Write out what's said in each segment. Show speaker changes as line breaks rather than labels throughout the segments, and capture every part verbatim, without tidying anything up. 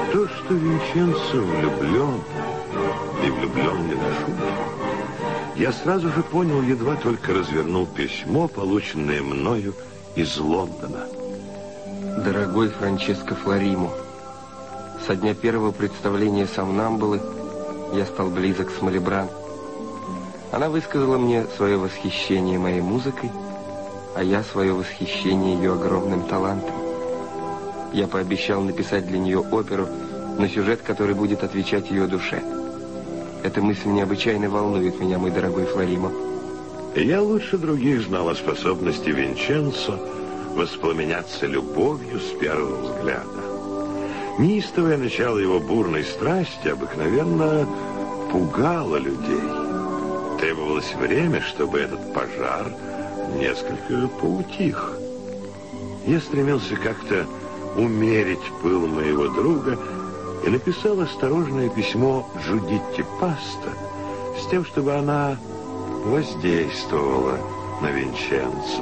То, что Винченцо влюблен, и влюблен не на шутку, я сразу же понял, едва только развернул письмо, полученное мною из Лондона.
Дорогой Франческо Флоримо, со дня первого представления «Сомнамбулы» я стал близок с Малибран. Она высказала мне свое восхищение моей музыкой, а я свое восхищение ее огромным талантом. Я пообещал написать для нее оперу на сюжет, который будет отвечать ее душе. Эта мысль необычайно волнует меня, мой дорогой Флоримо.
Я лучше других знал о способности Винченцо воспламеняться любовью с первого взгляда. Неистовое начало его бурной страсти обыкновенно пугало людей. Требовалось время, чтобы этот пожар несколько поутих. Я стремился как-то умерить пыл моего друга и написал осторожное письмо Джудитте Паста с тем, чтобы она воздействовала на Винченцо.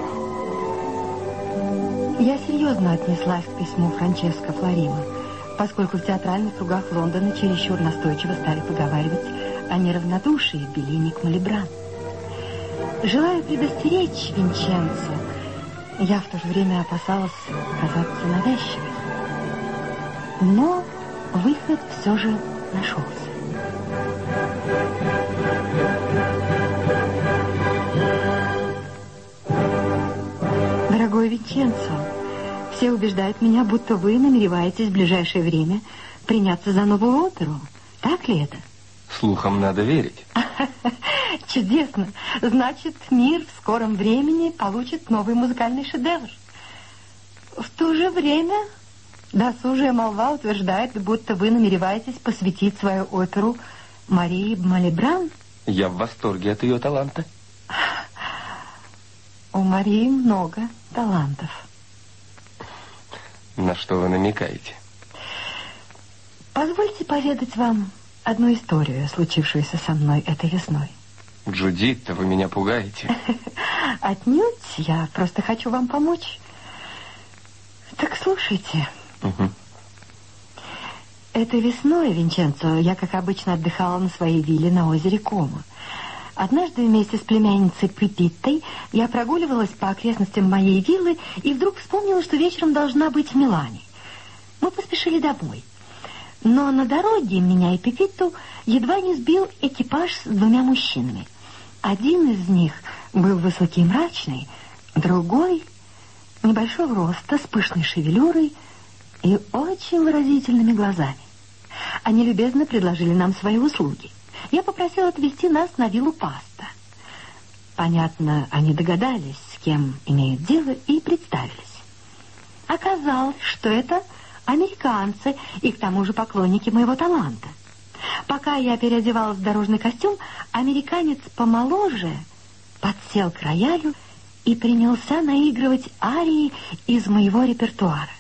Я серьезно отнеслась к письму Франческо Флоримо, поскольку в театральных кругах Лондона чересчур настойчиво стали поговаривать о неравнодушии Беллини к Малибран. Желая предостеречь Винченцо, я в то же время опасалась казаться навязчивой. Но выход все же нашелся. Дорогой Винченцо, все убеждают меня, будто вы намереваетесь в ближайшее время приняться за новую оперу. Так ли это?
Слухам надо верить.
Чудесно. Значит, мир в скором времени получит новый музыкальный шедевр. В то же время досужая молва утверждает, будто вы намереваетесь посвятить свою оперу Марии Малибран.
Я в восторге от ее таланта.
У Марии много талантов.
На что вы намекаете?
Позвольте поведать вам одну историю, случившуюся со мной этой весной.
Джудитта, вы меня пугаете.
Отнюдь, я просто хочу вам помочь. Так слушайте.
Угу.
Этой весной, Винченцо, я, как обычно, отдыхала на своей вилле на озере Комо. Однажды вместе с племянницей Пепиттой я прогуливалась по окрестностям моей виллы и вдруг вспомнила, что вечером должна быть в Милане. Мы поспешили домой. Но на дороге меня и Пепитту едва не сбил экипаж с двумя мужчинами. Один из них был высокий и мрачный, другой небольшого роста, с пышной шевелюрой и очень выразительными глазами. Они любезно предложили нам свои услуги. Я попросила отвезти нас на виллу Паста. Понятно, они догадались, с кем имеют дело, и представились. Оказалось, что это американцы и к тому же поклонники моего таланта. Пока я переодевалась в дорожный костюм, американец помоложе подсел к роялю и принялся наигрывать арии из моего репертуара.